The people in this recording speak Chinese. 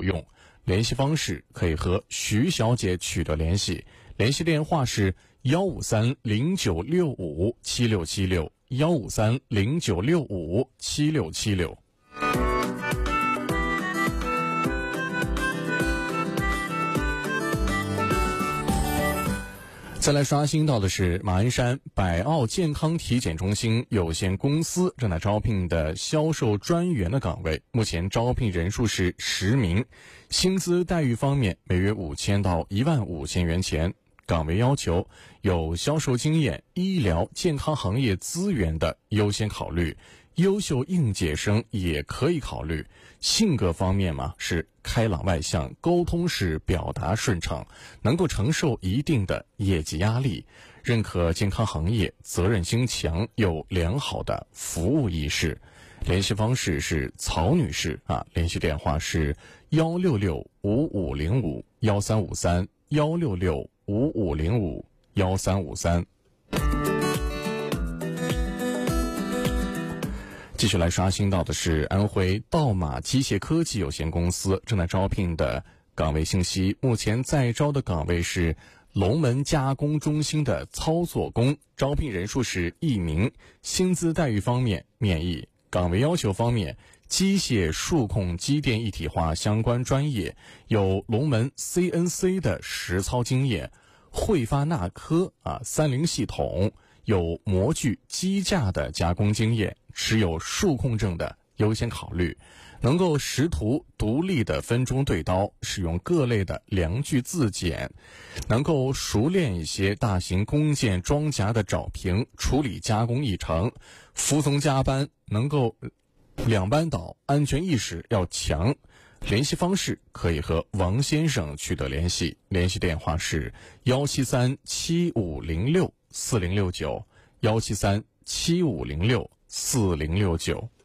有用。联系方式可以和徐小姐取得联系，联系电话是15309657676，15309657676。再来刷新到的是马鞍山百奥健康体检中心有限公司正在招聘的销售专员的岗位，目前招聘人数是10名，薪资待遇方面每月5000到15000元钱。岗位要求有销售经验、医疗健康行业资源的优先考虑，优秀应届生也可以考虑。性格方面嘛，是开朗外向，沟通时表达顺畅，能够承受一定的业绩压力，认可健康行业，责任心强，有良好的服务意识。联系方式是曹女士联系电话是1665505，1531655051353。继续来刷新到的是安徽道马机械科技有限公司正在招聘的岗位信息，目前在招的岗位是龙门加工中心的操作工，招聘人数是1名，薪资待遇方面面议。岗位要求方面，机械数控机电一体化相关专业，有龙门 CNC 的实操经验，汇发纳科30系统，有模具机架的加工经验，持有数控证的优先考虑，能够识图独立的分钟对刀，使用各类的量具自检，能够熟练一些大型工件装甲的找平，处理加工异常，服从加班，能够2班倒，安全意识要强。联系方式可以和王先生取得联系，联系电话是17375064069，17375064069。